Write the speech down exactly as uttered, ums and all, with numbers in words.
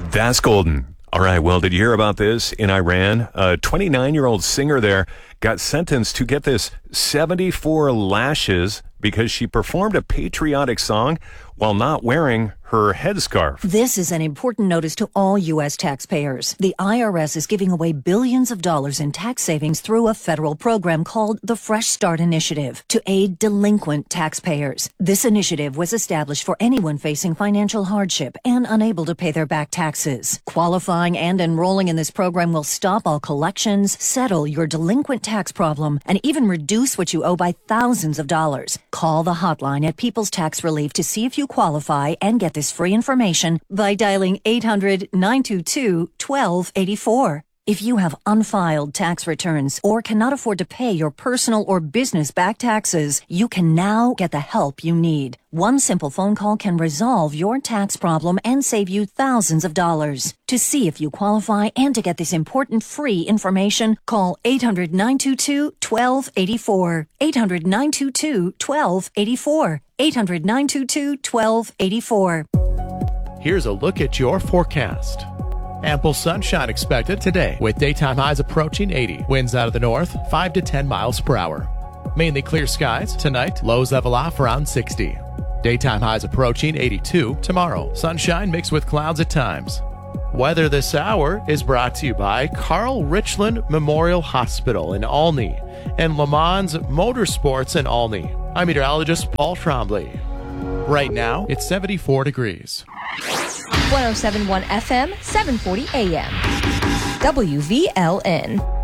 That's golden. All right, well, did you hear about this in Iran? A twenty-nine-year-old singer there got sentenced to, get this, seventy-four lashes because she performed a patriotic song while not wearing her headscarf. This is an important notice to all U S taxpayers. The I R S is giving away billions of dollars in tax savings through a federal program called the Fresh Start Initiative to aid delinquent taxpayers. This initiative was established for anyone facing financial hardship and unable to pay their back taxes. Qualifying and enrolling in this program will stop all collections, settle your delinquent tax problem, and even reduce what you owe by thousands of dollars. Call the hotline at People's Tax Relief to see if you qualify and get this free information by dialing eight hundred, nine two two, one two eight four. If you have unfiled tax returns or cannot afford to pay your personal or business back taxes, you can now get the help you need. One simple phone call can resolve your tax problem and save you thousands of dollars. To see if you qualify and to get this important free information, call eight hundred, nine two two, one two eight four. eight hundred, nine two two, one two eight four. eight hundred, nine two two, one two eight four. Here's a look at your forecast. Ample sunshine expected today with daytime highs approaching eighty. Winds out of the north, five to ten miles per hour. Mainly clear skies tonight, lows level off around sixty. Daytime highs approaching eighty-two tomorrow. Sunshine mixed with clouds at times. Weather this hour is brought to you by Carl Richland Memorial Hospital in Olney and Le Mans Motorsports in Olney. I'm meteorologist Paul Trombley. Right now, it's seventy-four degrees. one oh seven point one F M, seven forty A M. W V L N.